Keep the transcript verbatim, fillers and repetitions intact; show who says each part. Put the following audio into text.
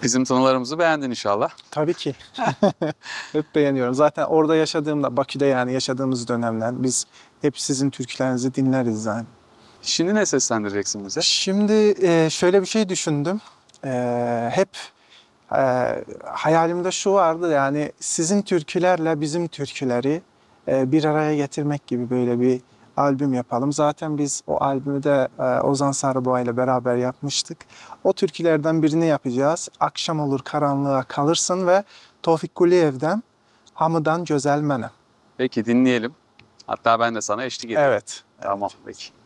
Speaker 1: Bizim tınılarımızı beğendin inşallah.
Speaker 2: Tabii ki. Hep beğeniyorum. Zaten orada yaşadığımda, Bakü'de yani yaşadığımız dönemler biz hep sizin türkülerinizi dinleriz yani.
Speaker 1: Şimdi ne seslendireceksin bize?
Speaker 2: Şimdi e, şöyle bir şey düşündüm. E, hep e, hayalimde şu vardı yani sizin türkülerle bizim türküleri e, bir araya getirmek gibi böyle bir albüm yapalım. Zaten biz o albümü de e, Ozan Sarıboğa ile beraber yapmıştık. O türkülerden birini yapacağız. Akşam olur karanlığa kalırsın ve Tevfik Kuliyev'den Hamıdan Gözel Mənim.
Speaker 1: Peki dinleyelim. Hatta ben de sana eşlik edeyim.
Speaker 2: Evet.
Speaker 1: Tamam peki.